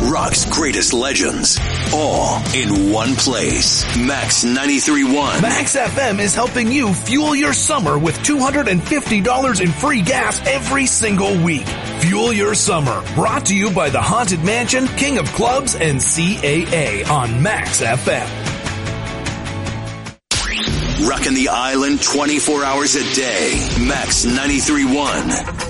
rock's greatest legends, all in one place. Max 93.1. Max FM is helping you fuel your summer with $250 in free gas every single week. Fuel your summer. Brought to you by the Haunted Mansion, King of Clubs, and CAA on Max FM. Rocking the island 24 hours a day. Max 93.1.